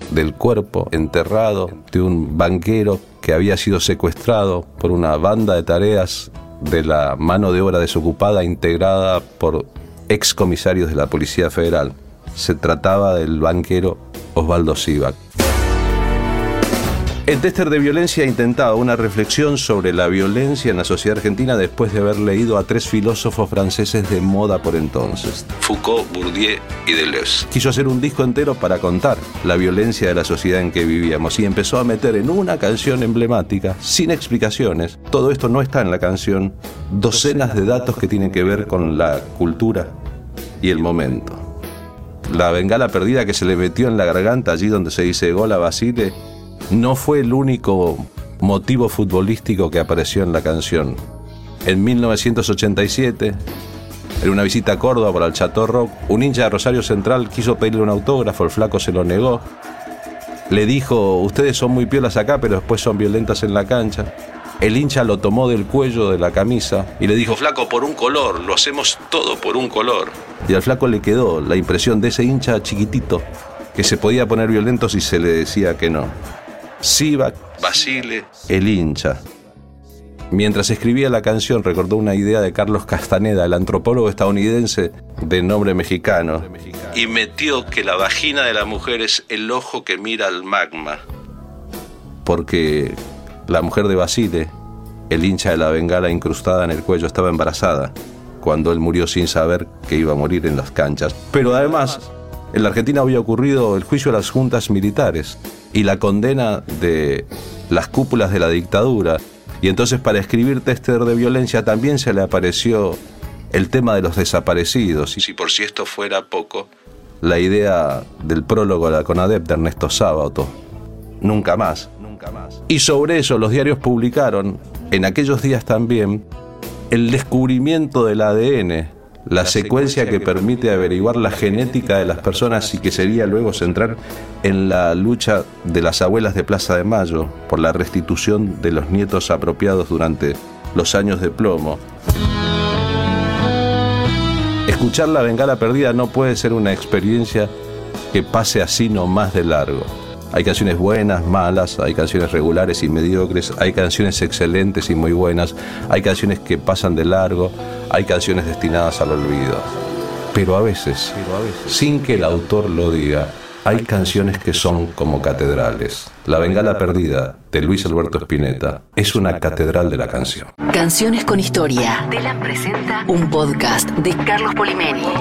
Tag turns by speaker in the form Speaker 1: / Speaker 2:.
Speaker 1: del cuerpo enterrado de un banquero que había sido secuestrado por una banda de tareas de la mano de obra desocupada integrada por excomisarios de la Policía Federal. Se trataba del banquero Osvaldo Sivak. El tester de violencia intentaba una reflexión sobre la violencia en la sociedad argentina después de haber leído a 3 filósofos franceses de moda por entonces, Foucault, Bourdieu y Deleuze. Quiso hacer un disco entero para contar la violencia de la sociedad en que vivíamos y empezó a meter en una canción emblemática, sin explicaciones, todo esto no está en la canción, docenas de datos que tienen que ver con la cultura y el momento. La bengala perdida que se le metió en la garganta allí donde se dice gol a Basile no fue el único motivo futbolístico que apareció en la canción. En 1987, en una visita a Córdoba por el Chateau Rock, un hincha de Rosario Central quiso pedirle un autógrafo, el flaco se lo negó. Le dijo, ustedes son muy piolas acá, pero después son violentas en la cancha. El hincha lo tomó del cuello de la camisa y le dijo, flaco, por un color, lo hacemos todo por un color. Y al flaco le quedó la impresión de ese hincha chiquitito que se podía poner violento si se le decía que no. Sivak, Basile, el hincha. Mientras escribía la canción recordó una idea de Carlos Castaneda, el antropólogo estadounidense de nombre mexicano, y metió que la vagina de la mujer es el ojo que mira al magma, porque la mujer de Basile, el hincha de la bengala incrustada en el cuello, estaba embarazada cuando él murió sin saber que iba a morir en las canchas. Pero además, en la Argentina había ocurrido el juicio a las juntas militares y la condena de las cúpulas de la dictadura. Y entonces para escribir tester de violencia también se le apareció el tema de los desaparecidos. Y si por si esto fuera poco, la idea del prólogo a la CONADEP de Ernesto Sábato, nunca más. Y sobre eso los diarios publicaron, en aquellos días también, el descubrimiento del ADN, la secuencia que permite averiguar la genética de las personas y que sería luego centrar en la lucha de las abuelas de Plaza de Mayo por la restitución de los nietos apropiados durante los años de plomo. Escuchar La Bengala Perdida no puede ser una experiencia que pase así nomás de largo. Hay canciones buenas, malas, hay canciones regulares y mediocres, hay canciones excelentes y muy buenas, hay canciones que pasan de largo, hay canciones destinadas al olvido. Pero a veces, sin que el autor lo diga, hay canciones que son como catedrales. La Bengala Perdida, de Luis Alberto Spinetta, es una catedral de la canción.
Speaker 2: Canciones con historia. Telam presenta un podcast de Carlos Polimeni.